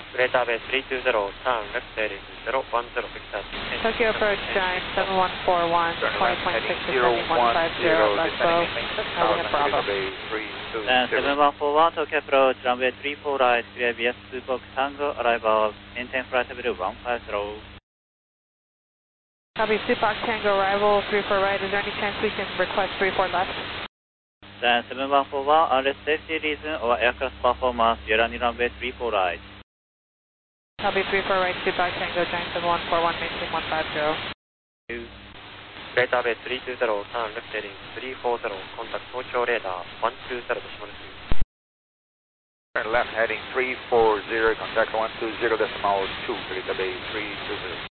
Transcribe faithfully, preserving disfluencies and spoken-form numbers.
Greater Bay three two zero, turn left heading zero one zero, Victor. Tokyo approach, giant seven one four one, twenty point six to seven one five zero, let's go. Heading at Bravo. And seven one four one, Tokyo approach, runway three four right, clear V S two Box Tango, arrival, maintain flight level one five zero. Copy, Tupac Tango, arrival three four right, is there any chance we can request three four left? Then seven one four one, unless safety reason or aircraft performance, you're running runway three four right. Copy, three four right, Tupac Tango, giant seven one four one, maintain one five zero. Greater Bay three two zero, turn left heading three four zero, contact Tokyo radar one two zero, decimal two. Turn left heading three four zero, contact one two zero decimal two, Greater Bay three two zero.